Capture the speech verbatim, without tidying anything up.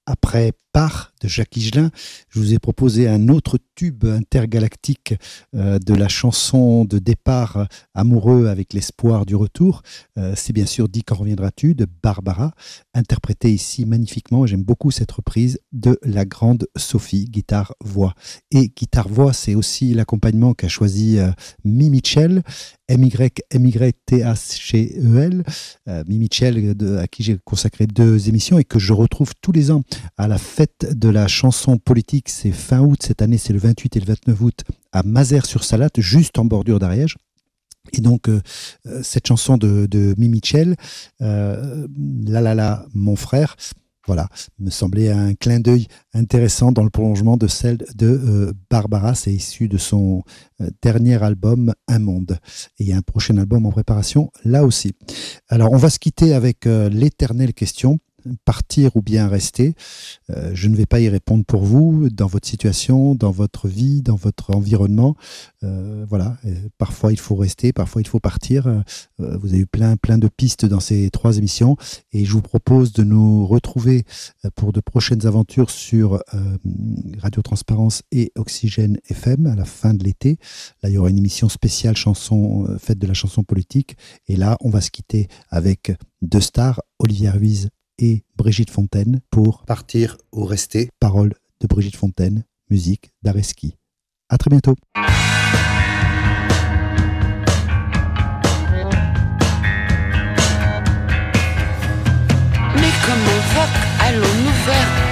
Après Part de Jacques Higelin, je vous ai proposé un autre tube intergalactique euh, de la chanson de départ euh, amoureux avec l'espoir du retour. Euh, c'est bien sûr Dis quand reviendras-tu de Barbara, interprétée ici magnifiquement. J'aime beaucoup cette reprise de la grande Sophie, guitare-voix. Et guitare-voix, c'est aussi l'accompagnement qu'a choisi euh, Mi Mitchell, M Y M Y T H E L, euh, Mi Mitchell, de, à qui j'ai consacré deux émissions et que je retrouve tous les ans à la fête de la chanson politique. C'est fin août, cette année c'est le vingt-huit et le vingt-neuf août à Mazères-sur-Salate, juste en bordure d'Ariège. Et donc euh, cette chanson de, de Mi Mitchell, euh, La La La mon frère, voilà, me semblait un clin d'œil intéressant dans le prolongement de celle de euh, Barbara. C'est issu de son euh, dernier album Un Monde. Et il y a un prochain album en préparation là aussi. Alors on va se quitter avec euh, l'éternelle question. Partir ou bien rester, euh, je ne vais pas y répondre pour vous, dans votre situation, dans votre vie, dans votre environnement. Euh, voilà, et parfois il faut rester, parfois il faut partir. Euh, vous avez eu plein, plein de pistes dans ces trois émissions et je vous propose de nous retrouver pour de prochaines aventures sur euh, Radio Transparence et Oxygène F M à la fin de l'été. Là, il y aura une émission spéciale chanson, euh, fête de la chanson politique. Et là, on va se quitter avec deux stars, Olivier Ruiz et Brigitte Fontaine pour Partir ou rester. Paroles de Brigitte Fontaine, musique d'Areski. À très bientôt. Mais comment va allons-nous faire